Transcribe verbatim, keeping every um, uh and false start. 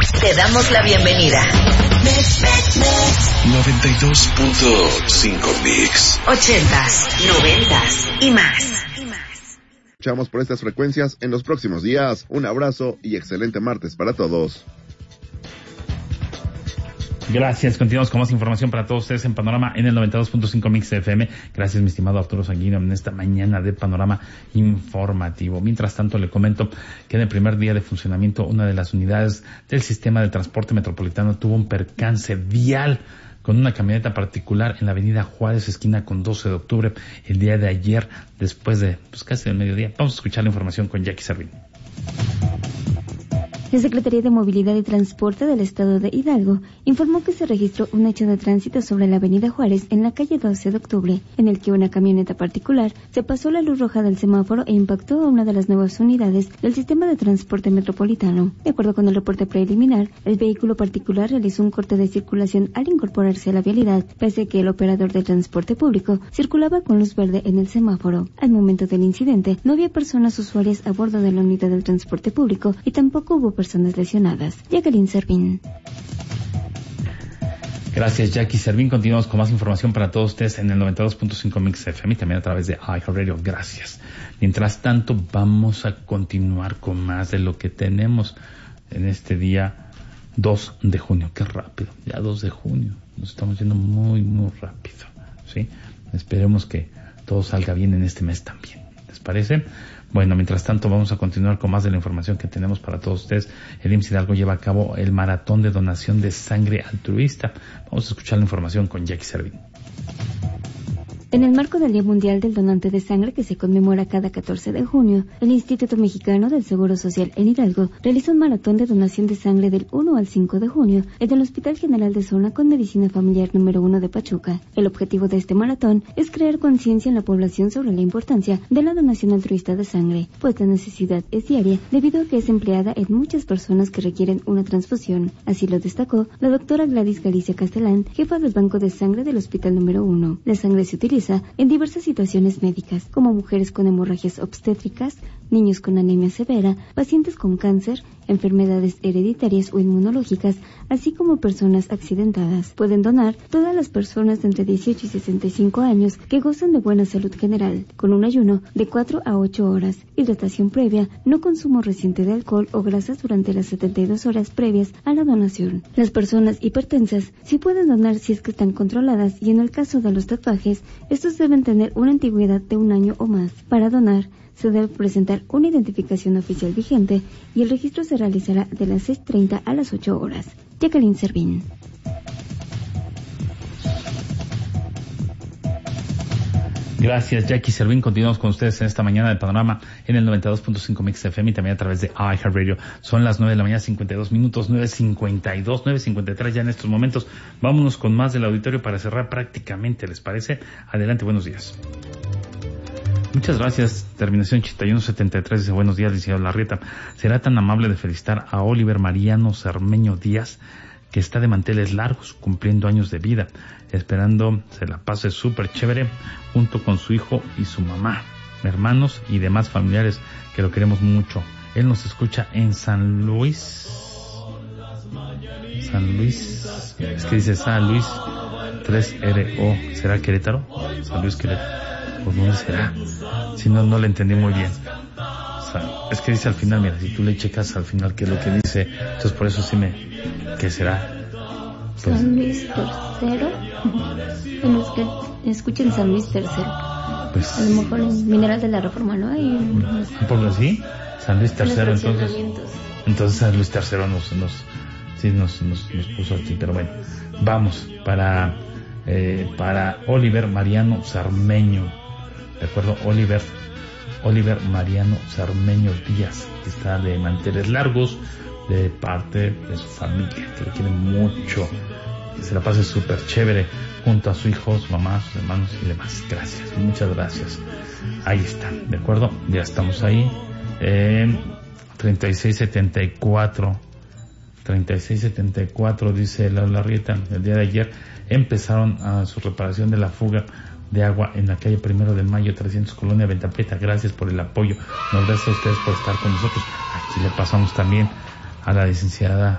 Te damos la bienvenida. noventa y dos punto cinco Mix. Ochentas, noventas y más. Escuchamos por estas frecuencias en los próximos días. Un abrazo y excelente martes para todos. Gracias. Continuamos con más información para todos ustedes en Panorama en el noventa y dos punto cinco Mix F M. Gracias, mi estimado Arturo Sanguino, en esta mañana de Panorama Informativo. Mientras tanto, le comento que en el primer día de funcionamiento, una de las unidades del sistema de transporte metropolitano tuvo un percance vial con una camioneta particular en la avenida Juárez, esquina con doce de octubre, el día de ayer, después de pues, casi el mediodía. Vamos a escuchar la información con Jackie Servín. La Secretaría de Movilidad y Transporte del Estado de Hidalgo informó que se registró un hecho de tránsito sobre la avenida Juárez en la calle doce de octubre, en el que una camioneta particular se pasó la luz roja del semáforo e impactó a una de las nuevas unidades del sistema de transporte metropolitano. De acuerdo con el reporte preliminar, el vehículo particular realizó un corte de circulación al incorporarse a la vialidad, pese a que el operador de transporte público circulaba con luz verde en el semáforo. Al momento del incidente, no había personas usuarias a bordo de la unidad del transporte público y tampoco hubo personas lesionadas. Jacqueline Servín. Gracias, Jackie Servín. Continuamos con más información para todos ustedes en el noventa y dos punto cinco Mix F M y también a través de iHeartRadio. Gracias. Mientras tanto, vamos a continuar con más de lo que tenemos en este día dos de junio. Qué rápido, ya dos de junio. Nos estamos yendo muy, muy rápido. ¿Sí? Esperemos que todo salga bien en este mes también. ¿Les parece? Bueno, mientras tanto vamos a continuar con más de la información que tenemos para todos ustedes. El I M S S Hidalgo lleva a cabo el maratón de donación de sangre altruista. Vamos a escuchar la información con Jackie Servín. En el marco del Día Mundial del Donante de Sangre, que se conmemora cada catorce de junio, el Instituto Mexicano del Seguro Social en Hidalgo realiza un maratón de donación de sangre del uno al cinco de junio en el Hospital General de Zona con Medicina Familiar número uno de Pachuca. El objetivo de este maratón es crear conciencia en la población sobre la importancia de la donación altruista de sangre, pues la necesidad es diaria debido a que es empleada en muchas personas que requieren una transfusión. Así lo destacó la doctora Gladys Galicia Castellán, jefa del Banco de Sangre del Hospital número uno. La sangre se utiliza en diversas situaciones médicas, como mujeres con hemorragias obstétricas, niños con anemia severa, pacientes con cáncer, enfermedades hereditarias o inmunológicas, así como personas accidentadas. Pueden donar todas las personas de entre dieciocho y sesenta y cinco años que gozan de buena salud general, con un ayuno de cuatro a ocho horas, hidratación previa, no consumo reciente de alcohol o grasas durante las setenta y dos horas previas a la donación. Las personas hipertensas sí pueden donar si es que están controladas, y en el caso de los tatuajes, estos deben tener una antigüedad de un año o más. Para donar, se debe presentar una identificación oficial vigente y el registro se realizará de las seis treinta a las ocho horas. Jacqueline Servín. Gracias, Jackie Servín. Continuamos con ustedes en esta mañana de Panorama en el noventa y dos punto cinco Mix F M y también a través de iHeartRadio. Son las nueve de la mañana, cincuenta y dos minutos, nueve cincuenta y dos, nueve cincuenta y tres ya en estos momentos. Vámonos con más del auditorio para cerrar prácticamente, ¿les parece? Adelante, buenos días. Muchas gracias. Terminación ochenta y uno setenta y tres dice: buenos días, licenciado Larrieta. ¿Será tan amable de felicitar a Oliver Mariano Cermeño Díaz, que está de manteles largos, cumpliendo años de vida, esperando se la pase súper chévere junto con su hijo y su mamá, hermanos y demás familiares que lo queremos mucho? Él nos escucha en San Luis. San Luis. Es que dice San Luis tres R O. ¿Será Querétaro? San Luis Querétaro. Pues no será. Si no, no le entendí muy bien. O sea, es que dice al final, mira, si tú le checas al final qué es lo que dice, entonces por eso sí me... ¿Qué será? Pues, San Luis tercero. En los que escuchen San Luis tercero. Pues, a lo mejor en Mineral de la Reforma, ¿no? Hay un... ¿Por así? San Luis tercero, entonces... Entonces San Luis tercero nos... nos sí, nos, nos, nos puso aquí, pero bueno. Vamos, para... Eh, para Oliver Mariano Cermeño. ¿De acuerdo? Oliver... Oliver Mariano Cermeño Díaz, que está de manteles largos, de parte de su familia, que lo quiere mucho, que se la pase súper chévere junto a su hijo, su mamá, sus hermanos y demás. Gracias, muchas gracias. Ahí están, ¿de acuerdo? Ya estamos ahí. Eh, treinta y seis setenta y cuatro treinta y seis setenta y cuatro dice la Larrieta, el día de ayer empezaron a su reparación de la fuga de agua en la calle Primero de Mayo trescientos, Colonia Ventaprieta. Gracias por el apoyo. Nos gracias a ustedes por estar con nosotros. Aquí le pasamos también a la licenciada